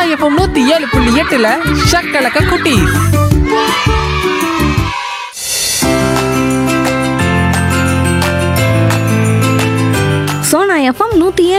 இப்போ 107.8 ஷக்கலக்க குட்டி. சோனா எஃப்எம்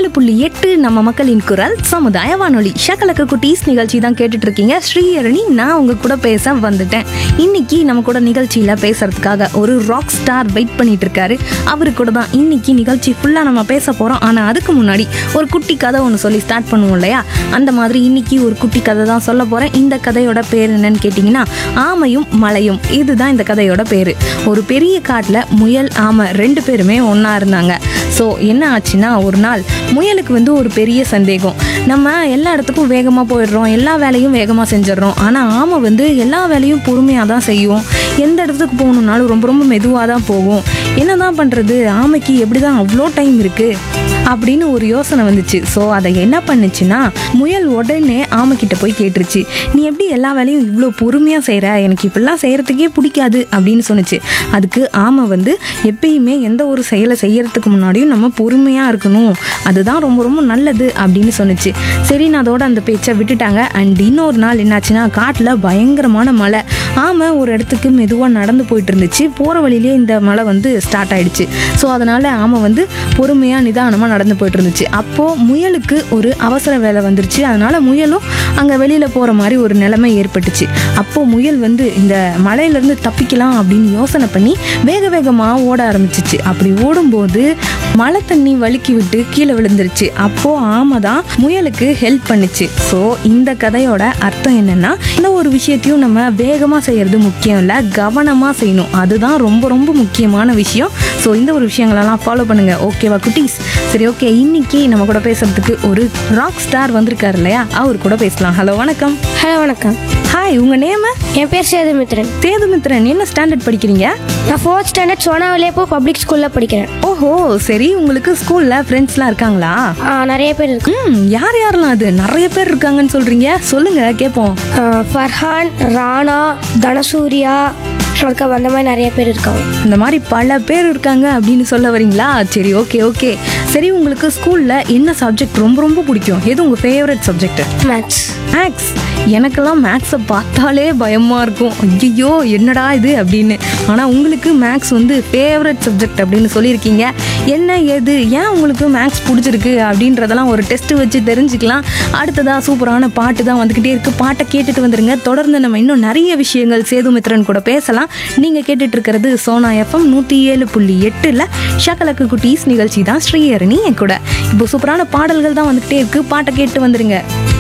107.8 நம்ம மக்களின் குரல் சமுதாய வானொலி. ஷக்கலக்க குட்டீஸ் நிகழ்ச்சி தான் கேட்டுட்டு இருக்கீங்க. ஸ்ரீஹரணி நான் உங்க கூட பேச வந்துட்டேன். இன்னைக்கு நம்ம கூட நிகழ்ச்சியில பேசுறதுக்காக ஒரு ராக் ஸ்டார் வெயிட் பண்ணிட்டு இருக்காரு. அவரு கூட தான் இன்னைக்கு நிகழ்ச்சி ஃபுல்லா நம்ம பேச போறோம். ஆனா அதுக்கு முன்னாடி ஒரு குட்டி கதை ஒன்று சொல்லி ஸ்டார்ட் பண்ணுவோம் இல்லையா? அந்த மாதிரி இன்னைக்கு ஒரு குட்டி கதை தான் சொல்ல போறேன். இந்த கதையோட பேர் என்னன்னு கேட்டீங்கன்னா ஆமையும் மலையும். இதுதான் இந்த கதையோட பேரு. ஒரு பெரிய காட்டுல முயல் ஆமை 2 பேருமே ஒண்ணா இருந்தாங்க. ஸோ என்ன ஆச்சுன்னா, ஒரு நாள் முயலுக்கு ஒரு பெரிய சந்தேகம். நம்ம எல்லா இடத்துக்கும் வேகமாக போயிடுறோம், எல்லா வேலையும் வேகமாக செஞ்சிடறோம். ஆனால் ஆமை எல்லா வேலையும் பொறுமையாக தான் செய்யும். எந்த இடத்துக்கு போகணுன்னாலும் ரொம்ப ரொம்ப மெதுவாக தான் போகும். என்ன தான் பண்ணுறது, ஆமைக்கு எப்படி தான் அவ்வளோ டைம் இருக்குது அப்படின்னு ஒரு யோசனை வந்துச்சு. ஸோ அதை என்ன பண்ணுச்சுன்னா, முயல் உடனே ஆமைக்கிட்ட போய் கேட்டுருச்சு, நீ எப்படி எல்லா வேலையும் இவ்வளோ பொறுமையாக செய்கிற, எனக்கு இப்படிலாம் செய்கிறதுக்கே பிடிக்காது அப்படின்னு சொன்னிச்சு. அதுக்கு ஆமை எப்பயுமே எந்த ஒரு செயலை செய்யறதுக்கு முன்னாடியும் நம்ம பொறுமையாக இருக்கணும், அதுதான் ரொம்ப ரொம்ப நல்லது அப்படின்னு சொன்னிச்சு. சரின்னு அதோட அந்த பேச்சை விட்டுட்டாங்க. அண்ட் இன்னொரு நாள் என்னாச்சுன்னா, காட்டில் பயங்கரமான மழை. ஆமை ஒரு இடத்துக்கு மெதுவாக நடந்து போயிட்டு இருந்துச்சு. போகிற வழியிலே இந்த மழை ஸ்டார்ட் ஆயிடுச்சு. ஸோ அதனால் ஆமை பொறுமையாக நிதானமாக நடந்து போயிட்டு இருந்துச்சு. அப்போது முயலுக்கு ஒரு அவசர வேலை வந்துருச்சு. அதனால் முயலும் அங்கே வெளியில் போகிற மாதிரி ஒரு நிலைமை ஏற்பட்டுச்சு. அப்போது முயல் இந்த மலையிலேருந்து தப்பிக்கலாம் அப்படின்னு யோசனை பண்ணி வேக வேகமாக ஓட ஆரம்பிச்சிச்சு. அப்படி ஓடும்போது மழை தண்ணி வழுக்கி விட்டு கீழே விழுந்துருச்சு. அப்போது ஆமை தான் முயலுக்கு ஹெல்ப் பண்ணுச்சு. ஸோ இந்த கதையோட அர்த்தம் என்னென்னா, இந்த ஒரு விஷயத்தையும் நம்ம வேகமாக செய்கிறது முக்கியம் இல்லை, கவனமாக செய்யணும், அதுதான் ரொம்ப ரொம்ப முக்கியமான விஷயம். ஸோ இந்த ஒரு விஷயங்களெல்லாம் ஃபாலோ பண்ணுங்கள். ஓகேவா குட்டீஸ்? சரி, ஓகே. இன்னைக்கு நம்ம கூட பேசுறதுக்கு ஒரு ராக் ஸ்டார் வந்திருக்காரு இல்லையா? அவர் கூட பேசலாம். ஹலோ, வணக்கம். ஹலோ, வணக்கம். ஹாய், உங்கள் நேமு? என் பேர் சேதுமித்ரன். சேதுமித்ரன், என்ன ஸ்டாண்டர்ட் படிக்கிறீங்க? நான் 4th ஸ்டாண்டர்ட் சோனாவிலேப்போ பப்ளிக் ஸ்கூலில் படிக்கிறேன். ஓஹோ, சரி. உங்களுக்கு ஸ்கூலில் ஃப்ரெண்ட்ஸ்லாம் இருக்காங்களா? நிறைய பேர் இருக்கு. யார் யாரெல்லாம்? அது நிறைய பேர் இருக்காங்கன்னு சொல்கிறீங்க, சொல்லுங்க கேட்போம். ஃபர்ஹான், ராணா, தனசூர்யா, அந்த மாதிரி நிறைய பேர் இருக்காங்க. இந்த மாதிரி பல பேர் இருக்காங்க அப்படின்னு சொல்ல வரீங்களா? சரி, ஓகே ஓகே. சரி, உங்களுக்கு ஸ்கூலில் என்ன சப்ஜெக்ட் ரொம்ப ரொம்ப பிடிக்கும்? எது உங்கள் ஃபேவரட் சப்ஜெக்ட்? மேத்ஸ். மேக்ஸ். எனக்கெல்லாம் மேக்ஸை பார்த்தாலே பயமாக இருக்கும். ஐயோ என்னடா இது அப்படின்னு. ஆனால் உங்களுக்கு மேக்ஸ் ஃபேவரட் சப்ஜெக்ட் அப்படின்னு சொல்லியிருக்கீங்க. என்ன ஏது, ஏன் உங்களுக்கு மேக்ஸ் பிடிச்சிருக்கு அப்படின்றதெல்லாம் ஒரு டெஸ்ட் வச்சு தெரிஞ்சுக்கலாம். அடுத்ததாக சூப்பரான பாட்டு தான் வந்துக்கிட்டே இருக்குது. பாட்டை கேட்டுட்டு வந்துடுங்க. தொடர்ந்து நம்ம இன்னும் நிறைய விஷயங்கள் சேதுமித்ரன் கூட பேசலாம். நீங்கள் கேட்டுட்டு இருக்கிறது சோனா எஃப்எம் 107.8 ஷக்கலக்கு குட்டீஸ் நிகழ்ச்சி தான். ஸ்ரீஹரணி என் கூட. இப்போ சூப்பரான பாடல்கள் தான் வந்துக்கிட்டே இருக்குது. பாட்டை கேட்டு வந்துடுங்க.